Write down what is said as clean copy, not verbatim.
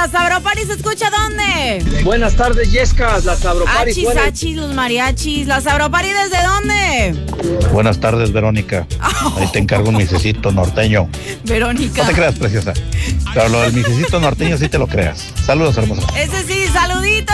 ¿La Sabropari se escucha dónde? Buenas tardes, Yescas, la Sabropari. Achis, los mariachis. ¿La Sabropari desde dónde? Buenas tardes, Verónica. Ahí te encargo un misecito norteño. Verónica. No te creas, preciosa. Pero lo del misecito norteño sí te lo creas. Saludos, hermosa. Ese sí, saludito.